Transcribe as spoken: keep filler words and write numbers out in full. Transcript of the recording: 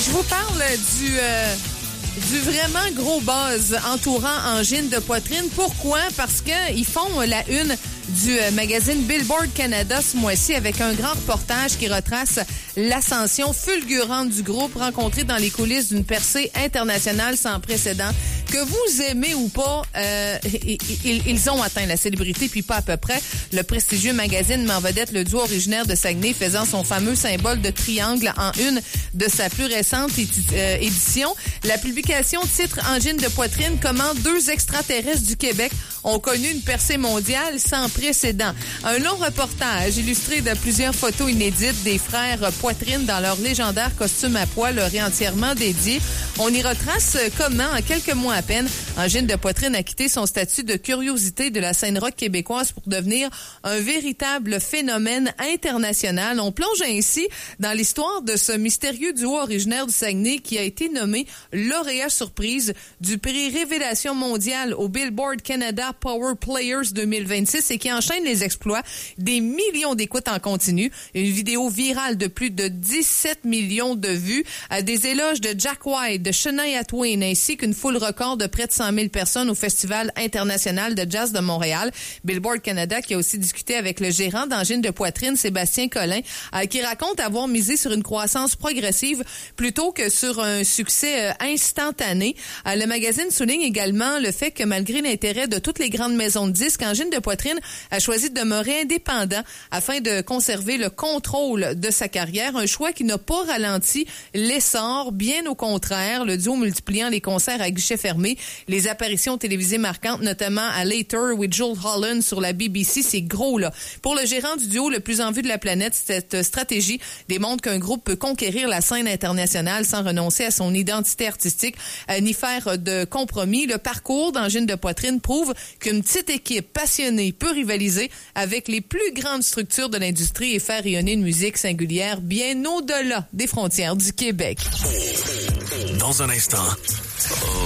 je vous parle du, euh, du vraiment gros buzz entourant Angine de poitrine. Pourquoi? Parce qu'ils font la une du magazine Billboard Canada ce mois-ci avec un grand reportage qui retrace l'ascension fulgurante du groupe rencontré dans les coulisses d'une percée internationale sans précédent. Que vous aimez ou pas, euh, ils, ils ont atteint la célébrité, puis pas à peu près. Le prestigieux magazine met en vedette le duo originaire de Saguenay faisant son fameux symbole de triangle en une de sa plus récente édi- euh, édition. La publication titre « Angine de poitrine, comment deux extraterrestres du Québec ont connu une percée mondiale sans précédent ». Un long reportage illustré de plusieurs photos inédites des frères Poitrine dans leur légendaire costume à pois leur est entièrement dédié. On y retrace comment, en quelques mois à peine, Angine de poitrine a quitté son statut de curiosité de la scène rock québécoise pour devenir un véritable phénomène international. On plonge ainsi dans l'histoire de ce mystérieux duo originaire du Saguenay qui a été nommé lauréat surprise du prix Révélation mondiale au Billboard Canada Power Players deux mille vingt-six et qui enchaîne les exploits, des millions d'écoutes en continu, une vidéo virale de plus de dix-sept millions de vues, à des éloges de Jack White, de Shania Twain, ainsi qu'une foule record de près de cent mille personnes au Festival international de jazz de Montréal. Billboard Canada qui a aussi discuté avec le gérant d'Angine de poitrine, Sébastien Collin, euh, qui raconte avoir misé sur une croissance progressive plutôt que sur un succès euh, instantané. Euh, le magazine souligne également le fait que malgré l'intérêt de toutes les grandes maisons de disques, Angine de poitrine a choisi de demeurer indépendant afin de conserver le contrôle de sa carrière, un choix qui n'a pas ralenti l'essor, bien au contraire, le duo multipliant les concerts à guichet fermé, les apparitions télévisées marquantes, notamment à Later with Joel Holland sur la B B C, c'est gros là. Pour le gérant du duo le plus en vue de la planète, cette stratégie démontre qu'un groupe peut conquérir la scène internationale sans renoncer à son identité artistique, euh, ni faire de compromis. Le parcours d'Angine de poitrine prouve qu'une petite équipe passionnée peut rivaliser avec les plus grandes structures de l'industrie et faire rayonner une musique singulière bien au-delà des frontières du Québec. Dans un instant...